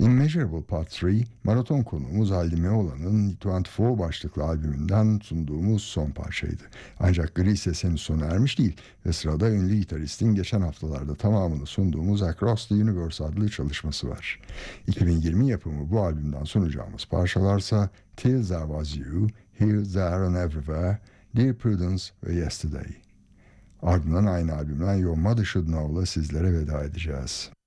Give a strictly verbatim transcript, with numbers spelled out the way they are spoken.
Immeasurable Part üç, maraton konuğumuz Halide Meoğlan'ın yirmi dört başlıklı albümünden sunduğumuz son parçaydı. Ancak Gri ses henüz sona ermiş değil ve sırada ünlü gitaristin geçen haftalarda tamamını sunduğumuz Across the Universe adlı çalışması var. iki bin yirmi yapımı bu albümden sunacağımız parçalarsa Till There Was You, Here, There and Everywhere, Dear Prudence ve Yesterday. Ardından aynı albümden Your Mother Should Know'la sizlere veda edeceğiz.